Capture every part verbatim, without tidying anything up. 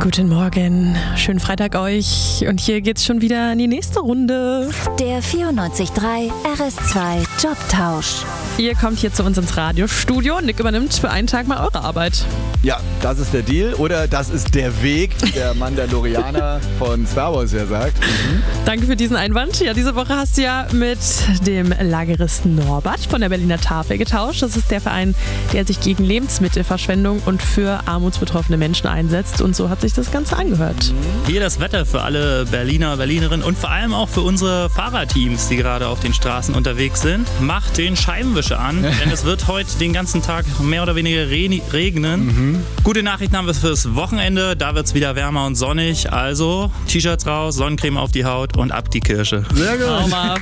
Guten Morgen, schönen Freitag euch und hier geht's schon wieder in die nächste Runde. Der vierundneunzig Komma drei R S zwei Jobtausch. Ihr kommt hier zu uns ins Radiostudio. Nick übernimmt für einen Tag mal eure Arbeit. Ja, das ist der Deal oder das ist der Weg, wie der Mandalorianer von Star Wars ja sagt. Mhm. Danke für diesen Einwand. Ja, diese Woche hast du ja mit dem Lageristen Norbert von der Berliner Tafel getauscht. Das ist der Verein, der sich gegen Lebensmittelverschwendung und für armutsbetroffene Menschen einsetzt. Und so hat sich das Ganze angehört. Hier das Wetter für alle Berliner, Berlinerinnen und vor allem auch für unsere Fahrerteams, die gerade auf den Straßen unterwegs sind. Macht den Scheibenwischer an, denn es wird heute den ganzen Tag mehr oder weniger re- regnen. Mhm. Gute Nachrichten haben wir fürs Wochenende. Da wird es wieder wärmer und sonnig. Also T-Shirts raus, Sonnencreme auf die Haut und ab die Kirsche. Sehr gut. Traumhaft.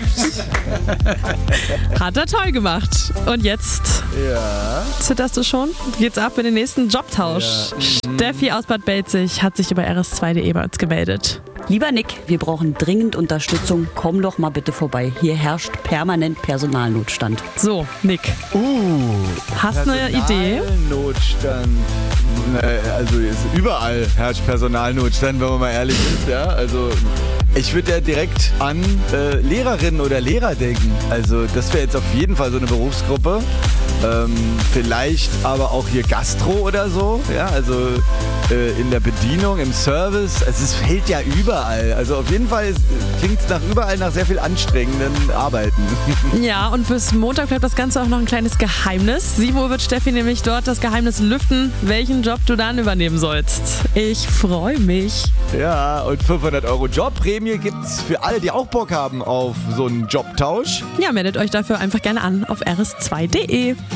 Hat er toll gemacht. Und jetzt Ja. zitterst du schon? Geht's ab in den nächsten Jobtausch. Ja. Steffi aus Bad Belzig hat sich über R S zwei Punkt de bei uns gemeldet. Lieber Nick, wir brauchen dringend Unterstützung. Komm doch mal bitte vorbei. Hier herrscht permanent Personalnotstand. So, Nick, Uh, hast du eine Idee? Personalnotstand. Äh, Also ist überall herrscht Personalnotstand, wenn man mal ehrlich ist. Ja? Also ich würde ja direkt an äh, Lehrerinnen oder Lehrer denken. Also das wäre jetzt auf jeden Fall so eine Berufsgruppe. Ähm, vielleicht aber auch hier Gastro oder so. Ja, also äh, in der Bedienung, im Service. Also es fällt ja überall. Also auf jeden Fall klingt es nach überall nach sehr viel anstrengenden Arbeiten. Ja, und bis Montag bleibt das Ganze auch noch ein kleines Geheimnis. sieben Uhr wird Steffi nämlich dort das Geheimnis lüften, welchen Job du dann übernehmen sollst. Ich freue mich. Ja, und fünfhundert Euro Jobprämie gibt's für alle, die auch Bock haben auf so einen Jobtausch. Ja, meldet euch dafür einfach gerne an auf r s zwei punkt de.